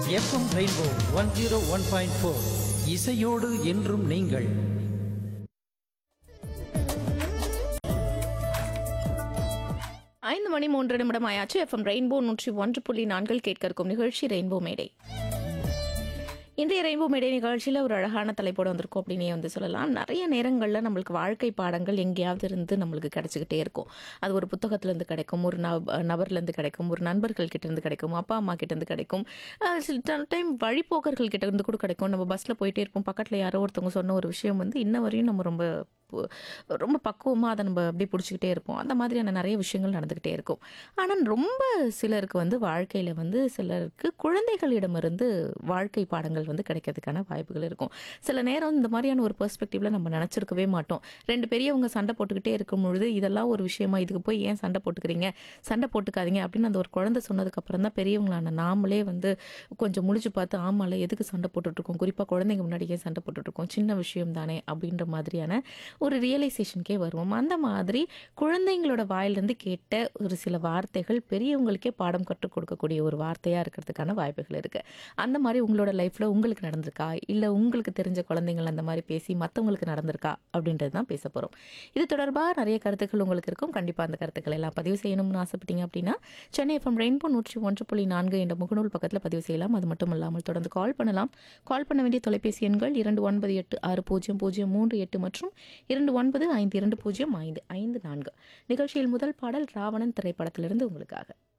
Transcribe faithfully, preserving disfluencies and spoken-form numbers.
FM rainbow one zero one point four இசையோடு என்றும் நீங்கள். ஐந்து மணி மூன்று நிமிடம் ஆயாச்சு. எஃப்எம் ரெயின்போ நூற்றி ஒன்று புள்ளி நான்கில் கேட்க இருக்கும் நிகழ்ச்சி ரெயின்போ மேடை. இன்றைய ரெயின்போ மேடை நிகழ்ச்சியில் ஒரு அழகான தலைப்போடு வந்திருக்கும் அப்படின்னே வந்து சொல்லலாம். நிறைய நேரங்களில் நம்மளுக்கு வாழ்க்கை பாடங்கள் எங்கேயாவது இருந்து நம்மளுக்கு கிடைச்சிக்கிட்டே இருக்கும். அது ஒரு புத்தகத்துலேருந்து கிடைக்கும், ஒரு நப நபர்லேருந்து கிடைக்கும், ஒரு நண்பர்கள் கிட்டேருந்து கிடைக்கும், அப்பா அம்மா கிட்டேருந்து கிடைக்கும், சில டைம் வழிபோக்கர்கள் கிட்ட இருந்து கூட கிடைக்கும். நம்ம பஸ்ஸில் போயிட்டே இருப்போம், பக்கத்தில் யாரோ ஒருத்தவங்க சொன்ன ஒரு விஷயம் வந்து இன்ன வரையும் நம்ம ரொம்ப ரொம்ப பக்குவமாக அதை நம்ம அப்படி பிடிச்சிக்கிட்டே இருப்போம். அந்த மாதிரியான நிறைய விஷயங்கள் நடந்துக்கிட்டே இருக்கும். ஆனால் ரொம்ப சிலருக்கு வந்து வாழ்க்கையில் வந்து சிலருக்கு குழந்தைகளிடமிருந்து வாழ்க்கை பாடங்கள் வந்து கிடைக்கிறதுக்கான வாய்ப்புகள் இருக்கும். சில நேரம் இந்த மாதிரியான ஒரு பெர்ஸ்பெக்டிவில் நம்ம நினச்சிருக்கவே மாட்டோம். ரெண்டு பெரியவங்க சண்டை போட்டுக்கிட்டே இருக்கும் பொழுது இதெல்லாம் ஒரு விஷயமா, இதுக்கு போய் ஏன் சண்டை போட்டுக்கிறீங்க, சண்டை போட்டுக்காதீங்க அப்படின்னு அந்த ஒரு குழந்தை சொன்னதுக்கப்புறம் தான் பெரியவங்களான நாமளே வந்து கொஞ்சம் முழிச்சு பார்த்து, ஆமால எதுக்கு சண்டை போட்டுட்ருக்கோம், குறிப்பாக குழந்தைங்க முன்னாடியே சண்டை போட்டுட்ருக்கோம், சின்ன விஷயம் தானே அப்படின்ற மாதிரியான ஒரு ரியலைசேஷனுக்கே வருவோம். அந்த மாதிரி குழந்தைங்களோட வாயிலிருந்து கேட்ட ஒரு சில வார்த்தைகள் பெரியவங்களுக்கே பாடம் கற்றுக் கொடுக்கக்கூடிய ஒரு வார்த்தையாக இருக்கிறதுக்கான வாய்ப்புகள் இருக்குது. அந்த மாதிரி உங்களோட லைஃப்பில் உங்களுக்கு நடந்திருக்கா, இல்லை உங்களுக்கு தெரிஞ்ச குழந்தைங்கள் அந்த மாதிரி பேசி மற்றவங்களுக்கு நடந்திருக்கா அப்படின்றது தான் பேச போகிறோம். இது தொடர்பாக நிறைய கருத்துக்கள் உங்களுக்கு இருக்கும். கண்டிப்பாக அந்த கருத்துக்களை எல்லாம் பதிவு செய்யணும்னு ஆசைப்பட்டீங்க அப்படின்னா சென்னை எஃப்எம் ரெயின்போ நூற்றி ஒன்று புள்ளி நான்கு என்ற முகநூல் பக்கத்தில் பதிவு செய்யலாம். அது மட்டும் இல்லாமல் தொடர்ந்து கால் பண்ணலாம். கால் பண்ண வேண்டிய தொலைபேசி எண்கள் இரண்டு ஒன்பது எட்டு ஆறு பூஜ்ஜியம் பூஜ்ஜியம் மூன்று எட்டு மற்றும் இரண்டு ஒன்பது ஐந்து இரண்டு பூஜ்ஜியம் ஐந்து ஐந்து நான்கு. நிகழ்ச்சியில் முதல் பாடல் ராவணன் திரைப்படத்திலிருந்து உங்களுக்காக.